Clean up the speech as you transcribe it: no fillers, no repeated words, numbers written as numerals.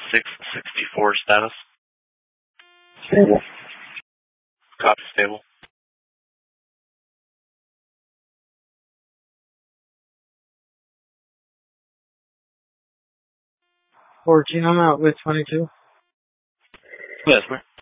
664 status. Stable. Copy, stable. 14, I'm out with 22. Yes, sir.